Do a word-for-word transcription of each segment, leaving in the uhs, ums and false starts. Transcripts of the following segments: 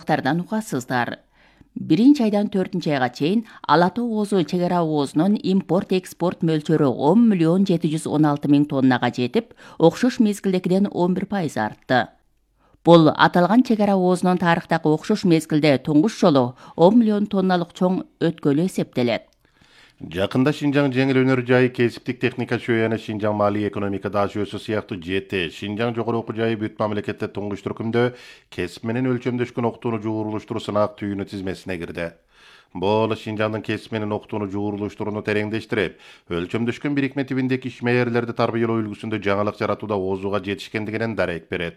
жаңылыктардан угасыздар. Биринчи айдан төртүнчү айга чейин Ала Тоо оозу чек ара оозунун импорт-экспорт мөлчөрү он миллион жети жүз он алты миң тоннага жетип, окшош мезгилдекиден он бир пайыз артты. Бул аталган чек ара оозунун тарыхтагы окшош мезгилде туңгуч жолу он миллион тонналык чоң өткөлү эсептелет. Жакында Шинжаң жеңил өнөр жайы, кесиптик техника шөйөне Шинжаң маалий экономика даш өсү сыяктуу жети Шинжаң жогору окуу жайы бүт мамлекетте туңгуч түркүмдө кесип менен өлчөмдөшкөн окутууну жугурулуштуруу сынаак түйүнү тизмесине кирди. Бул Шинжаңдын кесип менен окутууну жугурулуштурууну тереңдештирип, өлчөмдөшкөн бирикме тибиндеги ишмерлерди тарбиялоо үлгүсүндө жаңылык жаратууда оозууга жетишкендигинен дарек берет.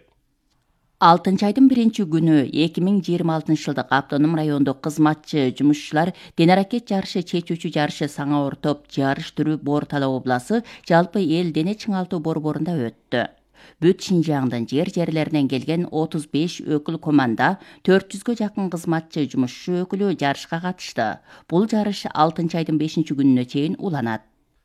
алтынчы айдын биринчи күнү эки миң жыйырма алтынчы жылдык автоном райондук кызматчы жумушчулар денаракет жарышы чечүүчү жарышы саңа ортоп жарыш түрү Боор-Талаа обласы жалпы эл дене чыңалтуу борборунда өттү. Бүт Шинжаңдын жер жерлеринен келген отуз беш өкүл команда, төрт жүзгө жакын кызматчы жумушчу өкүлү жарышка катышты. Бул жарыш алтынчы айдын бешинчи күнүнө чейин уланат.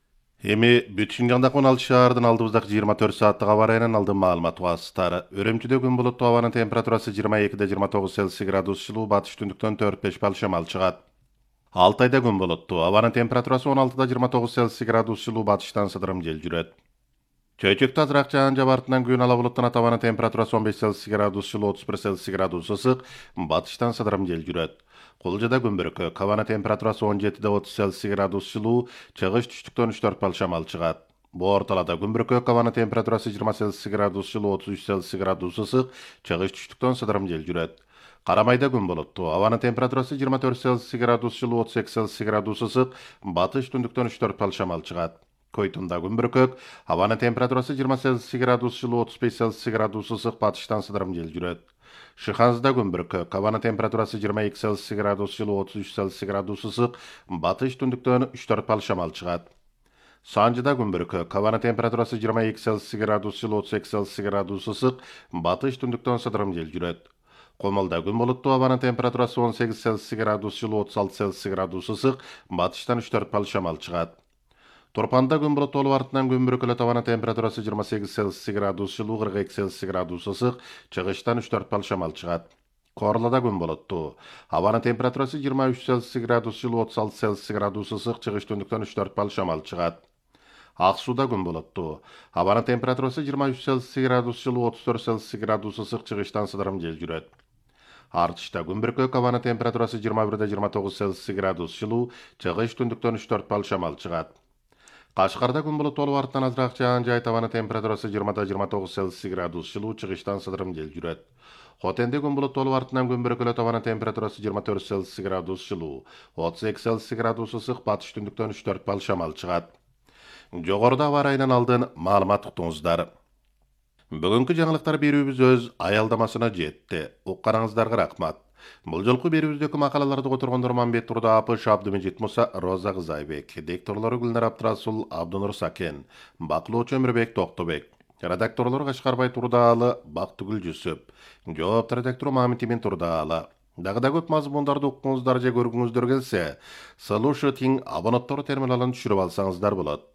Эми бүт Шинжаңдагы он алты шаардын алдыбыздагы жыйырма төрт сааттык аба ырайынан алдын маалымат угасыздар. Өрөмчүдө күн булуттуу, абанын температурасы жыйырма экиде жыйырма тогуз Цельсий градус жылуу, батыш түндүктөн төрт беш балл шамал чыгат. Алтайда күн булуттуу, абанын температурасы он алтыда жыйырма тогуз Цельсий градус жылуу, батыштан сыдырым жел жүрөт. Чөйчөктө азыраак жаан жаап артынан күн ала булуттанат, абанын температурасы он беш Цельсий градус жылуу, отуз бир Цельсий градус ысык, батыштан сыдырым жел жүрөт. Кулжада күн бүркөк, абанын температурасы он жетиде отуз Цельсий градус жылуу, чыгыш түштүктөн үч төрт балл шамал чыгат. Боор-Талаада күн бүркөк, абанын температурасы жыйырма Цельсий градус жылуу, отуз үч Цельсий градус ысык, чыгыш түштүктөн сыдырым жел жүрөт. Карамайда күн булуттуу, абанын температурасы жыйырма төрт Цельсий градус жылуу, отуз эки Цельсий градус ысык, батыш түндүктөн үч төрт балл шамал чыгат. Койтунда күн бүркөк, абанын температурасы жыйырма Цельсий градус жылуу, отуз беш Цельсий градус ысык, батыштан сыдырым жел жүрөт. Шыханзда күн бүркөк, абанын температурасы жыйырма эки Цельсий градус жылуу, отуз үч Цельсий градус ысык, батыш түндүктөн үч төрт балл шамал чыгат. Санжыда күн бүркөк, абанын температурасы жыйырма эки Цельсий градус жылуу, отуз эки Цельсий градус ысык, батыш түндүктөн сыдырым жел жүрөт. Комолдо күн булуттуу, абанын температурасы он сегиз Цельсий градус жылуу, отуз алты Цельсий градус ысык, батыштан үч төрт балл шамал чыгат. Турпанда күн булуттуу болуп, артынан күн бүркөлөт, абанын температурасы жыйырма сегиз Цельсий градус жылуу, кырк эки Цельсий градус ысык, чыгыштан үч төрт балл шамал чыгат. Корлада күн булуттуу, абанын температурасы жыйырма үч Цельсий градус жылуу, отуз алты Цельсий градус ысык, чыгыш түндүктөн үч төрт балл шамал чыгат. Ак сууда күн булуттуу, абанын температурасы жыйырма үч Цельсий градус жылуу, отуз төрт Цельсий градус ысык, чыгыштан сыдырым жел жүрөт. Артышта күн бүркөк, абанын температурасы жыйырма бирде жыйырма тогуз Цельсий градус жылуу, чыгыш түндүктөн үч төрт балл шамал чыгат. Кашкарда күн булуттуу болуп, артынан азыраак жаан жаайт, абанын температурасы жыйырмада жыйырма тогуз Цельсий градус жылуу, чыгыштан сыдырым жел жүрөт. Хотенде күн булуттуу болуп, артынан күн бүркөлөт, абанын температурасы жыйырма төрт Цельсий градус жылуу, отуз эки Цельсий градус ысык, батыш түндүктөн үч төрт балл шамал чыгат. Жогоруда аба ырайынан алдын маалымат уктуңуздар. Бүгүнкү жаңылыктар берүүбүз өз аялдамасына жетти. Укканыңыздарга рахмат. Бул жолку берүүбүздөгү макалаларды которгондор Мамбет Турда Апыш, Абдымежит Муса, Роза Кызайбек, дикторлору Гүлнар Абдрасул, Абдынур Сакен, бакылоочу Өмүрбек Токтобек, редакторлору Кашкарбай Турдаалы, Бактыгүл Жүсүп, жооп редактору Мамитимин Турдаалы. Дагы да көп мазмундарды уккуңуздар же көргүңүздөр келсе, Solution абонаттары терминалын түшүрүп алсаңыздар болот.